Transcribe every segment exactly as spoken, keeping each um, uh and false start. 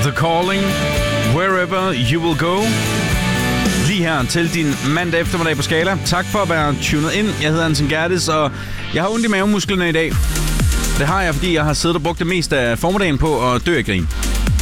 The Calling, Wherever You Will Go. Lige her til din mandag eftermiddag på Skala. Tak for at være tunet ind. Jeg hedder Anton Gerdes, og jeg har ondt i mavemusklerne i dag. Det har jeg, fordi jeg har siddet og brugt det meste af formiddagen på at dø af grin.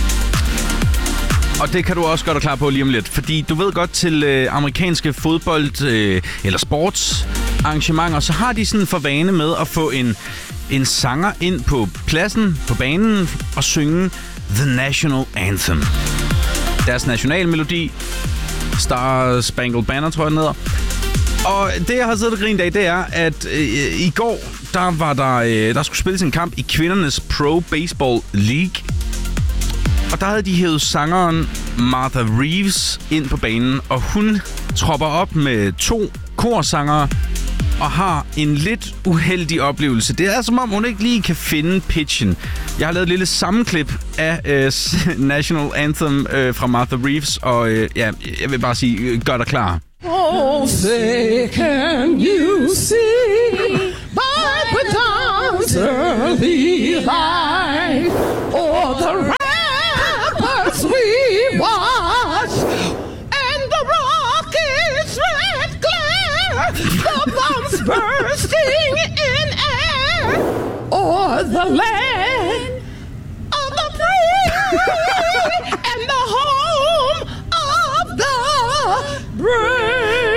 Og det kan du også godt være klar på lige om lidt. Fordi du ved godt, til øh, amerikanske fodbold- øh, eller sportsarrangementer, så har de sådan for vane med at få en, en sanger ind på pladsen, på banen, og synge The National Anthem. Deres nationalmelodi, Star Spangled Banner, tror jeg, den hedder. Og det, jeg har siddet og grinet af, det er, at øh, i går, der var der, øh, der skulle spilles en kamp i kvindernes Pro Baseball League. Og der havde de hævet sangeren Martha Reeves ind på banen, og hun tropper op med to korsangere og har en lidt uheldig oplevelse. Det er som om, hun ikke lige kan finde pitchen. Jeg har lavet et lille sammenklip af øh, National Anthem øh, fra Martha Reeves, og øh, ja, jeg vil bare sige, gør dig klar. Oh, say can you see by the dawn's early light, or the ramparts we watch, and the rocket's red glare, the bombs bursting in air, or the land of the free, and the home of the brave.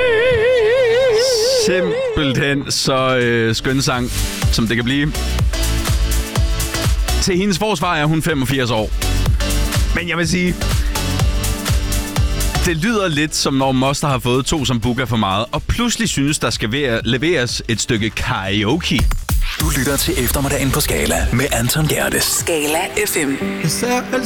Simpelthen så øh, skøn sang, som det kan blive. Til hendes forsvar er hun femogfirs år. Men jeg vil sige, det lyder lidt som når Moster har fået to som booker for meget, og pludselig synes, der skal være, leveres et stykke karaoke. Du lytter til eftermiddagen på Skala med Anton Gerdes. Skala F M.